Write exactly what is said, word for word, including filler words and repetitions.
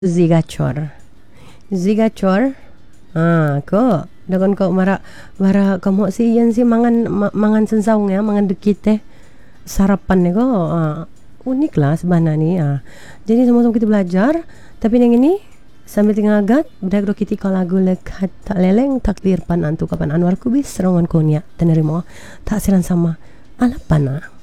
Zigachor. Zigachor. Ah, ko. Dagon ko mara mara kamu si yan si mangan ma, mangan sensaung ya, mangan dekit teh. Sarapan nih ko. Ah, unik lah sebenarnya nih. Ah. Jadi sama-sama kita belajar, tapi yang ini sambil tinggal agat, bedak do kiti ko lagu lekat tak leleng takdir pan antu kapan anwar kubis serongan konya tenerimo tak siran sama alapana.